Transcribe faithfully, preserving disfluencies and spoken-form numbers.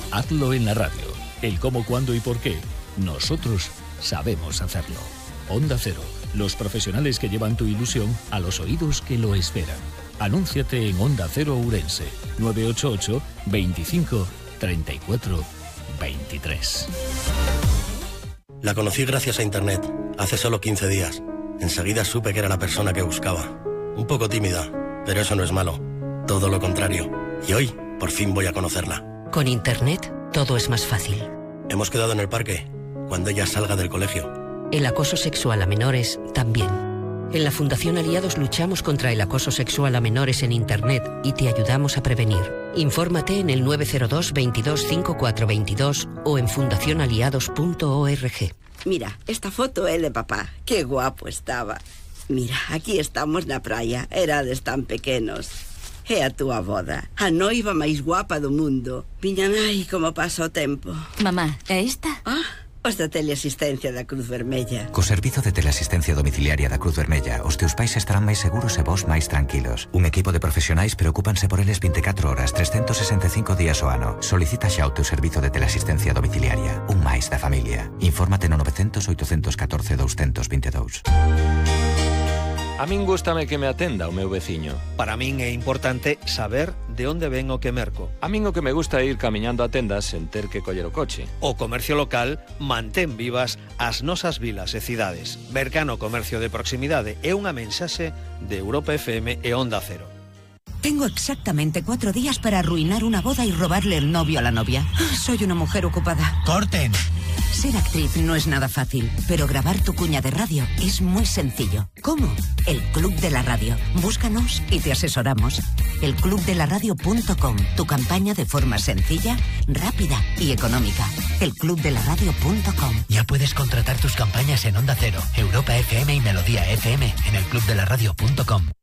Hazlo en la radio. El cómo, cuándo y por qué. Nosotros sabemos hacerlo. Onda Cero. Los profesionales que llevan tu ilusión a los oídos que lo esperan. Anúnciate en Onda Cero Ourense. nueve ocho ocho, veinticinco, treinta y cuatro, veintitrés. La conocí gracias a internet. Hace solo quince días. Enseguida supe que era la persona que buscaba. Un poco tímida, pero eso no es malo. Todo lo contrario. Y hoy, por fin voy a conocerla. Con internet, todo es más fácil. Hemos quedado en el parque, cuando ella salga del colegio. El acoso sexual a menores también. En la Fundación Aliados luchamos contra el acoso sexual a menores en internet y te ayudamos a prevenir. Infórmate en el nueve cero dos, veintidós, cincuenta y cuatro veintidós o en fundación aliados punto org. Mira, esta foto é de papá. Qué guapo estaba. Mira, aquí estamos na praia. Erades tan pequenos. É a túa boda. A noiva máis guapa do mundo. Miña nai, como pasa o tempo. Mamá, é esta? Ah, os da teleasistencia da Cruz Vermella. Co servizo de teleasistencia domiciliaria da Cruz Vermella, os teus pais estarán máis seguros e vos máis tranquilos. Un equipo de profesionais preocúpanse por eles veinticuatro horas, trescentos sesenta e cinco días ao ano. Solicita xa o teu servizo de teleasistencia domiciliaria. Un máis da familia. Infórmate no nove cero cero, oito un catro, dous dous dous. A min gústame que me atenda o meu veciño. Para min é importante saber de onde ven o que merco. A min o que me gusta é ir camiñando a tendas sen ter que coller o coche. O comercio local mantén vivas as nosas vilas e cidades. Mercano Comercio de Proximidade é unha mensaxe de Europa F M e Onda Cero. Tengo exactamente cuatro días para arruinar una boda y robarle el novio a la novia. Soy una mujer ocupada. ¡Corten! Ser actriz no es nada fácil, pero grabar tu cuña de radio es muy sencillo. ¿Cómo? El Club de la Radio. Búscanos y te asesoramos. el club de la radio punto com. Tu campaña de forma sencilla, rápida y económica. el club de la radio punto com. Ya puedes contratar tus campañas en Onda Cero, Europa F M y Melodía F M en el club de la radio punto com.